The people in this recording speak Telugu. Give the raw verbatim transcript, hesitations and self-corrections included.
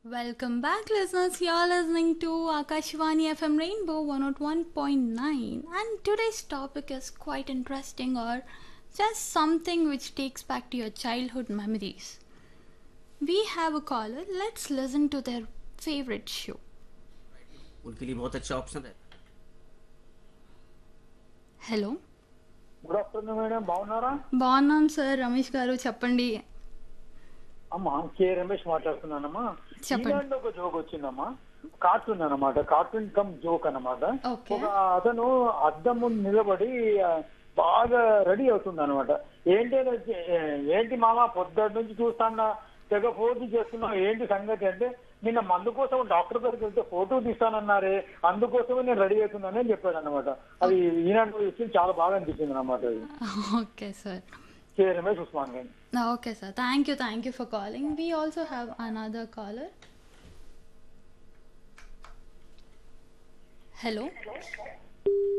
Welcome back, listeners. You're listening to Akashvani F M Rainbow one oh one point nine, and today's topic is quite interesting or just something which takes back to your childhood memories. We have a caller. Let's listen to their favorite show. उनके लिए बहुत अच्छा ऑप्शन है. హలో, గుడ్ ఆఫ్టర్నూన్ మేడం, బాగున్నారా? బాగున్నాం సార్. రమేష్ గారు చెప్పండి. అమ్మా, కే రమేష్ మాట్లాడుతున్నానమ్మా. చెప్పండి. ఈనాడులో ఒక జోక్ వచ్చిందమ్మా, కార్టూన్ అన్నమాట, కార్టూన్ కమ్ జోక్ అన్నమాట. ఓకే. ఒక అతను అద్దం ముందు నిలబడి ఆ, బాగా రెడీ అవుతుంది అనమాట. ఏంటి అది, ఏంటి మామ పొద్దుటి నుంచి చూస్తాను తెగ ఫోటో చేస్తున్నావు, ఏంటి సంగతి అంటే, నిన్న మందు కోసం డాక్టర్ దగ్గరికి వెళ్తే ఫోటో తీస్తానన్నారే, అందుకోసమే నేను రెడీ అవుతున్నానని చెప్పాడు అనమాట. అది ఈనాడు విషయం చాలా బాగా అనిపించింది అనమాట. Okay sir. కే రమేష్ ఉస్మాన్ గారు. Okay, sir. Thank you. Thank you for calling. We also have another caller. Hello.